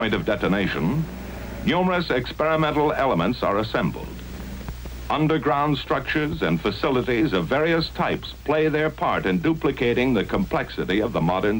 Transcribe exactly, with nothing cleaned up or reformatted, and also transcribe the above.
point of detonation, numerous experimental elements are assembled. Underground structures and facilities of various types play their part in duplicating the complexity of the modern